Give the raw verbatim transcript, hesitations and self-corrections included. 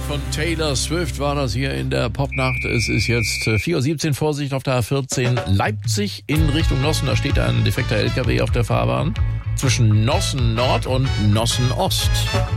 Von Taylor Swift war das hier in der Popnacht. Es ist jetzt vier Uhr siebzehn, Vorsicht auf der A vierzehn Leipzig in Richtung Nossen. Da steht ein defekter L K W auf der Fahrbahn zwischen Nossen Nord und Nossen Ost.